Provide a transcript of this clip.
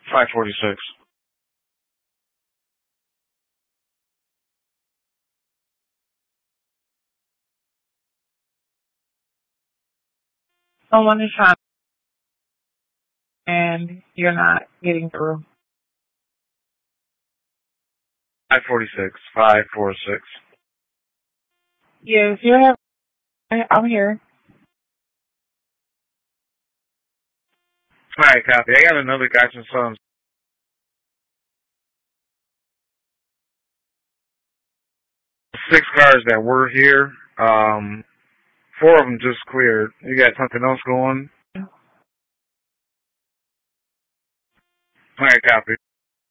546. Someone is trying and you're not getting through. 546. 546. Yes, you have. I'm here. Alright, copy. I got another guy from some 6 cars that were here. 4 of them just cleared. You got something else going? Alright, copy.